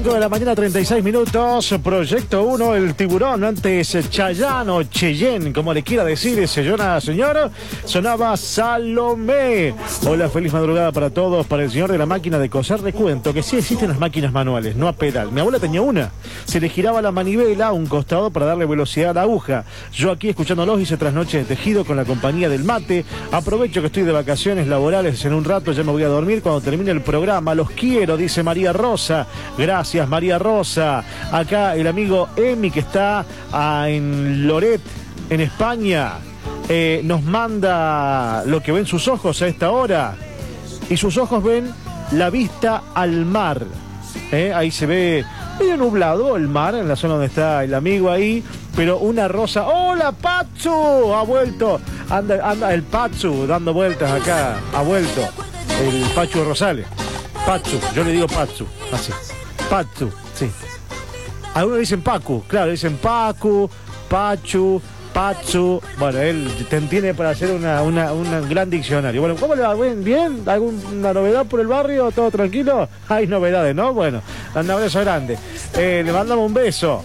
De la mañana, 36 minutos, Proyecto 1, el tiburón, antes Chayanne o Cheyenne, como le quiera decir, señora, señor, sonaba Salomé. Hola, feliz madrugada para todos, para el señor de la máquina de coser. Le cuento que sí existen las máquinas manuales, no a pedal. Mi abuela tenía una, se le giraba la manivela a un costado para darle velocidad a la aguja. Yo aquí escuchándolos hice trasnoche de tejido con la compañía del mate. Aprovecho que estoy de vacaciones laborales, en un rato ya me voy a dormir cuando termine el programa. Los quiero, dice María Rosa. Gracias, María Rosa. Acá el amigo Emi, que está en Loret, en España, nos manda lo que ven sus ojos a esta hora. Y sus ojos ven la vista al mar. Ahí se ve medio nublado el mar, en la zona donde está el amigo ahí, pero una rosa. ¡Hola, Pachu! Ha vuelto. Anda el Pachu dando vueltas acá. Ha vuelto. El Pachu Rosales. Pachu, yo le digo Pachu. Así. Pachu, sí. Algunos dicen Pacu, claro, dicen Pacu, Pachu, Pachu. Bueno, él tiene para hacer un gran diccionario. Bueno, ¿cómo le va? ¿Bien? ¿Alguna novedad por el barrio? ¿Todo tranquilo? Hay novedades, ¿no? Bueno, un abrazo grande. Le mandamos un beso.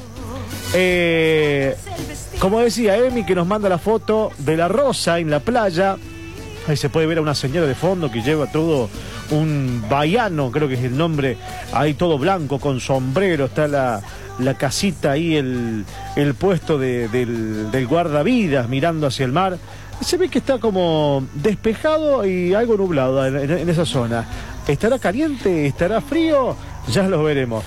Como decía Emi, que nos manda la foto de la rosa en la playa. Ahí se puede ver a una señora de fondo que lleva todo un baiano, creo que es el nombre, ahí todo blanco, con sombrero. Está la casita ahí, el puesto del guardavidas mirando hacia el mar. Se ve que está como despejado y algo nublado en esa zona. ¿Estará caliente? ¿Estará frío? Ya lo veremos.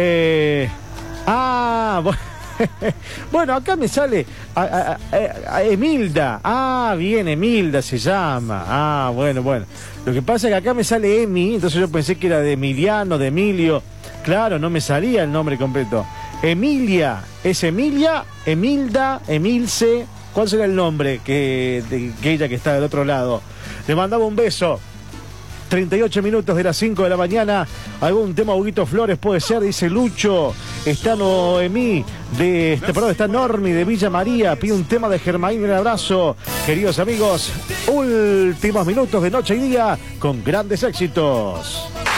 Bueno. Bueno, acá me sale a Emilda. Bien, Emilda se llama. Bueno. Lo que pasa es que acá me sale Emi, entonces yo pensé que era de Emiliano, de Emilio. Claro, no me salía el nombre completo. Emilia, ¿es Emilia? Emilda, Emilce. ¿Cuál será el nombre que ella que está del otro lado? Le mandaba un beso. 38 minutos de las 5 de la mañana. Algún tema Huguito Flores puede ser, dice Lucho. Está Noemí está Normi de Villa María. Pide un tema de Germain. Un abrazo, queridos amigos. Últimos minutos de noche y día con grandes éxitos.